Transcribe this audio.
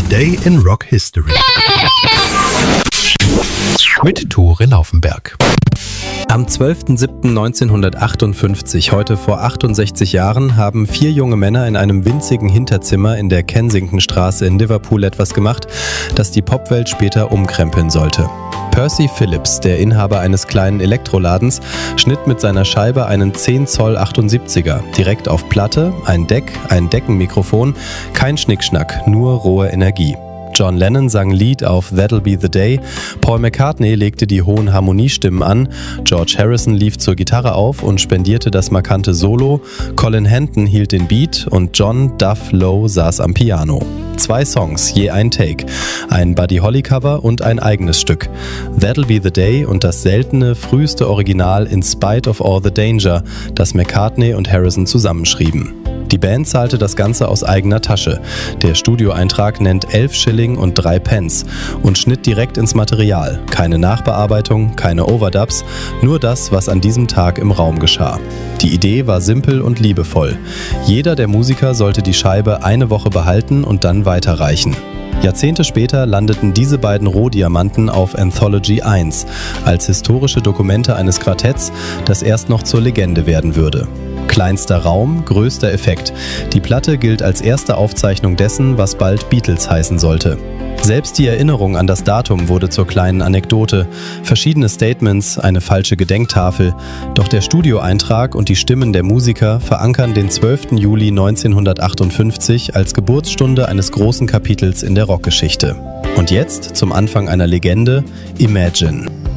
Day in Rock History. Mit Tore Laufenberg. Am 12.07.1958, heute vor 68 Jahren, haben 4 junge Männer in einem winzigen Hinterzimmer in der Kensingtonstraße in Liverpool etwas gemacht, das die Popwelt später umkrempeln sollte. Percy Phillips, der Inhaber eines kleinen Elektroladens, schnitt mit seiner Scheibe einen 10 Zoll 78er, direkt auf Platte, ein Deck, ein Deckenmikrofon, kein Schnickschnack, nur rohe Energie. John Lennon sang Lied auf That'll Be the Day, Paul McCartney legte die hohen Harmoniestimmen an, George Harrison lief zur Gitarre auf und spendierte das markante Solo, Colin Henton hielt den Beat und John Duff Lowe saß am Piano. 2 Songs, je ein Take, ein Buddy Holly Cover und ein eigenes Stück. That'll Be the Day und das seltene, früheste Original In Spite of All the Danger, das McCartney und Harrison zusammenschrieben. Die Band zahlte das Ganze aus eigener Tasche. Der Studioeintrag nennt 11 Schilling und 3 Pence und schnitt direkt ins Material. Keine Nachbearbeitung, keine Overdubs, nur das, was an diesem Tag im Raum geschah. Die Idee war simpel und liebevoll. Jeder der Musiker sollte die Scheibe eine Woche behalten und dann weiterreichen. Jahrzehnte später landeten diese beiden Rohdiamanten auf Anthology 1 als historische Dokumente eines Quartetts, das erst noch zur Legende werden würde. Kleinster Raum, größter Effekt. Die Platte gilt als erste Aufzeichnung dessen, was bald Beatles heißen sollte. Selbst die Erinnerung an das Datum wurde zur kleinen Anekdote. Verschiedene Statements, eine falsche Gedenktafel. Doch der Studioeintrag und die Stimmen der Musiker verankern den 12. Juli 1958 als Geburtsstunde eines großen Kapitels in der Rockgeschichte. Und jetzt, zum Anfang einer Legende, Imagine.